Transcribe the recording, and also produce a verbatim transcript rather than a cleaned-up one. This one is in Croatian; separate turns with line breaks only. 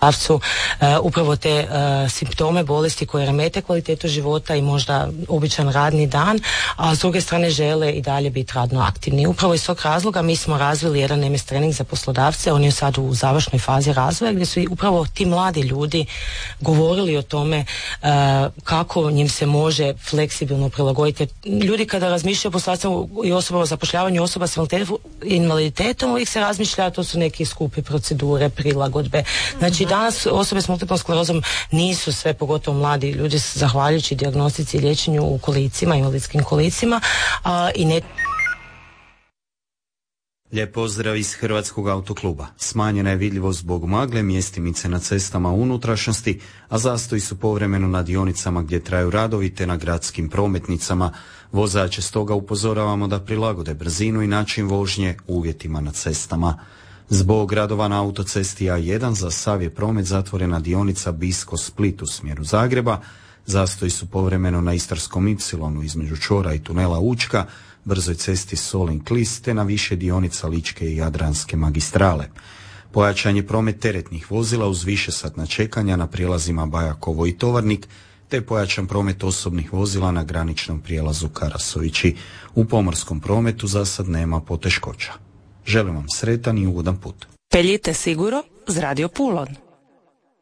Uh, upravo te uh, simptome bolesti koje remete kvalitetu života i možda običan radni dan, a s druge strane žele i dalje biti radno aktivni. Upravo iz tog razloga mi smo razvili jedan M S trening za poslodavce, on je sad u završnoj fazi razvoja, gdje su i upravo ti mladi ljudi govorili o tome uh, kako njim se može fleksibilno prilagoditi. Ljudi kada razmišljaju o poslodavcima i osobama o zapošljavanju osoba s invaliditetom, uvijek se razmišlja, to su neke skupe procedure, prilagodbe. Znači danas osobe s multiplom sklerozom nisu sve, pogotovo mladi ljudi, zahvaljujući dijagnostici i liječenju u kolicima, invalidskim kolicima, a, i ne...
Lijep pozdrav iz Hrvatskog autokluba. Smanjena je vidljivost zbog magle, mjestimice na cestama u unutrašnjosti, a zastoji su povremeno na dionicama gdje traju radovi te na gradskim prometnicama. Vozače stoga upozoravamo da prilagode brzinu i način vožnje uvjetima na cestama. Zbog radova na autocesti A jedan za sav je promet zatvorena dionica Bisko-Split u smjeru Zagreba. Zastoji su povremeno na Istarskom ipsilonu između čvora i tunela Učka, brzoj cesti Solin-Klis te na više dionica Ličke i Jadranske magistrale. Pojačan je promet teretnih vozila uz višesatna čekanja na prijelazima Bajakovo i Tovarnik, te pojačan promet osobnih vozila na graničnom prijelazu Karasovići. U pomorskom prometu za sad nema poteškoća. Želim vam sretan i ugodan put.
Peljite siguro z Radio Pulon.